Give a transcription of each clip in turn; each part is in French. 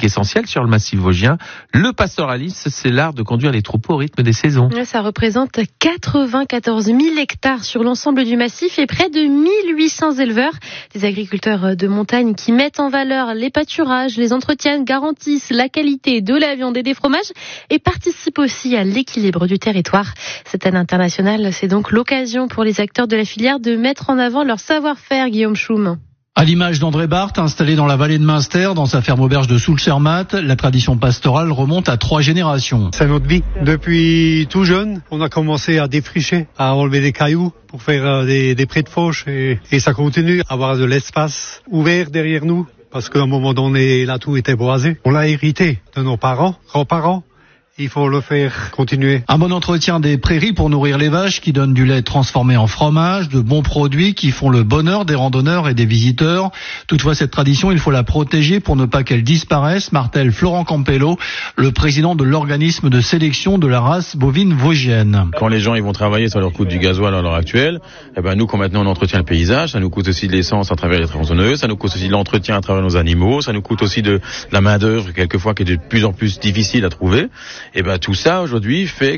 essentielle sur le massif vosgien. Le pastoralisme, c'est l'art de conduire les troupeaux au rythme des saisons. Ça représente 94 000 hectares sur l'ensemble du massif et près de 1800 éleveurs. Des agriculteurs de montagne qui mettent en valeur les pâturages, les entretiennent, garantissent la qualité de la viande et des fromages et participent aussi à l'équilibre du territoire. Cette année internationale, c'est donc l'occasion pour les acteurs de la filière de mettre en avant leur savoir-faire, Guillaume Schum. À l'image d'André Barthes, installé dans la vallée de Münster, dans sa ferme auberge de Soultzermatt, la tradition pastorale remonte à 3 générations. C'est notre vie. Depuis tout jeune, on a commencé à défricher, à enlever des cailloux pour faire des prés de fauche et ça continue à avoir de l'espace ouvert derrière nous parce qu'à un moment donné, là tout était boisé. On l'a hérité de nos parents, grands-parents. Il faut le faire continuer. Un bon entretien des prairies pour nourrir les vaches qui donnent du lait transformé en fromage, de bons produits qui font le bonheur des randonneurs et des visiteurs. Toutefois, cette tradition, il faut la protéger pour ne pas qu'elle disparaisse, martèle Florent Campello, le président de l'organisme de sélection de la race bovine vosgienne. Quand les gens ils vont travailler, ça leur coûte du gasoil à l'heure actuelle. Nous, quand maintenant on entretient le paysage, ça nous coûte aussi de l'essence à travers les tronçonneuses, ça nous coûte aussi de l'entretien à travers nos animaux, ça nous coûte aussi de la main d'œuvre quelquefois qui est de plus en plus difficile à trouver. Tout ça aujourd'hui fait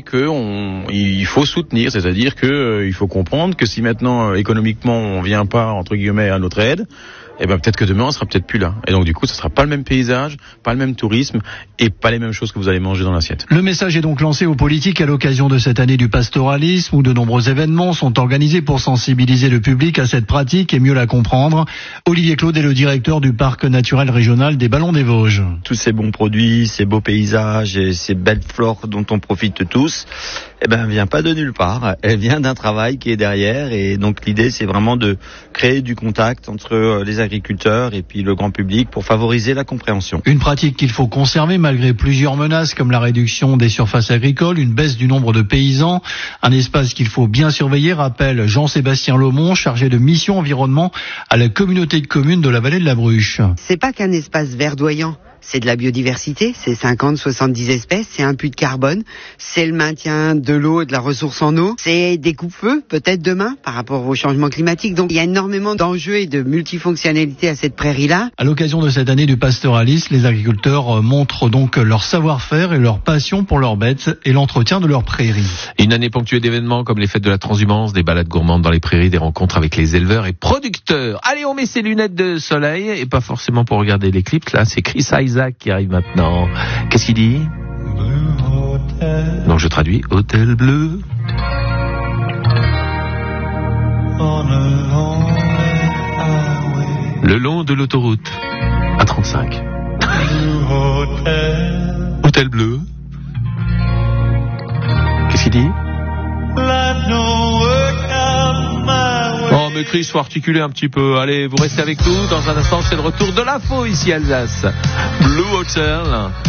il faut soutenir, c'est-à-dire que il faut comprendre que si maintenant économiquement on vient pas entre guillemets à notre aide, peut-être que demain on sera peut-être plus là. Et donc du coup, ce sera pas le même paysage, pas le même tourisme et pas les mêmes choses que vous allez manger dans l'assiette. Le message est donc lancé aux politiques à l'occasion de cette année du pastoralisme où de nombreux événements sont organisés pour sensibiliser le public à cette pratique et mieux la comprendre. Olivier Claude est le directeur du parc naturel régional des Ballons des Vosges. Tous ces bons produits, ces beaux paysages et ces belles flores dont on profite tous, vient pas de nulle part. Elle vient d'un travail qui est derrière et donc l'idée c'est vraiment de créer du contact entre les agriculteurs et puis le grand public pour favoriser la compréhension. Une pratique qu'il faut conserver malgré plusieurs menaces comme la réduction des surfaces agricoles, une baisse du nombre de paysans, un espace qu'il faut bien surveiller, rappelle Jean-Sébastien Lomont, chargé de mission environnement à la communauté de communes de la vallée de la Bruche. C'est pas qu'un espace verdoyant. C'est de la biodiversité, c'est 50-70 espèces, c'est un puits de carbone, c'est le maintien de l'eau et de la ressource en eau, c'est des coupe-feux peut-être demain par rapport au changement climatique. Donc il y a énormément d'enjeux et de multifonctionnalités à cette prairie-là. À l'occasion de cette année du pastoralisme, les agriculteurs montrent donc leur savoir-faire et leur passion pour leurs bêtes et l'entretien de leurs prairies. Une année ponctuée d'événements comme les fêtes de la transhumance, des balades gourmandes dans les prairies, des rencontres avec les éleveurs et producteurs. Allez, on met ses lunettes de soleil et pas forcément pour regarder les clips. Là, c'est Chris Isaac qui arrive maintenant. Qu'est-ce qu'il dit? Donc je traduis Hôtel Bleu. Le long de l'autoroute A35. Hôtel Bleu. Qu'est-ce qu'il dit? Oh mais Chris, faut articuler un petit peu. Allez, vous restez avec nous. Dans un instant, c'est le retour de l'info ici Alsace. Blue Hotel.